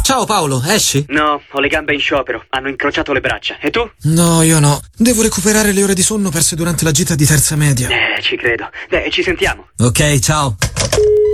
Ciao Paolo, esci? No, ho le gambe in sciopero. Hanno incrociato le braccia. E tu? No, io no. Devo recuperare le ore di sonno perse durante la gita di terza media. Ci credo. Ci sentiamo. Ok, ciao.